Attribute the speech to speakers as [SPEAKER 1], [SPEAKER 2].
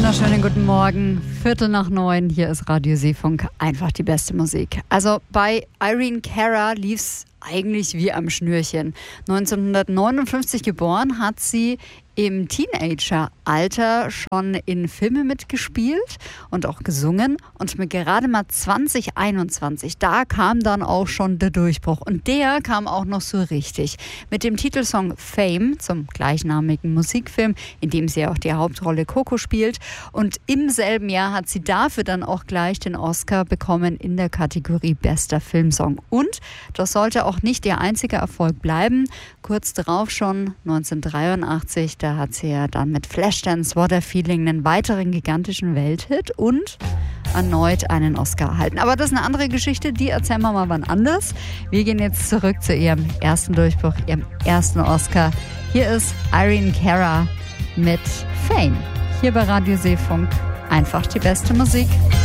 [SPEAKER 1] wunderschönen guten Morgen. 8:45, hier ist Radio Seefunk, einfach die beste Musik. Also bei Irene Cara lief's eigentlich wie am Schnürchen. 1959 geboren, hat sie im Teenageralter schon in Filmen mitgespielt und auch gesungen. Und mit gerade mal 2021, da kam dann auch schon der Durchbruch. Und der kam auch noch so richtig. Mit dem Titelsong Fame zum gleichnamigen Musikfilm, in dem sie auch die Hauptrolle Coco spielt. Und im selben Jahr hat sie dafür dann auch gleich den Oscar bekommen in der Kategorie Bester Filmsong. Und das sollte auch nicht ihr einziger Erfolg bleiben. Kurz darauf schon, 1983, da hat sie ja dann mit Flashdance What a Feeling einen weiteren gigantischen Welthit und erneut einen Oscar erhalten. Aber das ist eine andere Geschichte, die erzählen wir mal wann anders. Wir gehen jetzt zurück zu ihrem ersten Durchbruch, ihrem ersten Oscar. Hier ist Irene Cara mit Fame. Hier bei Radio Seefunk, einfach die beste Musik.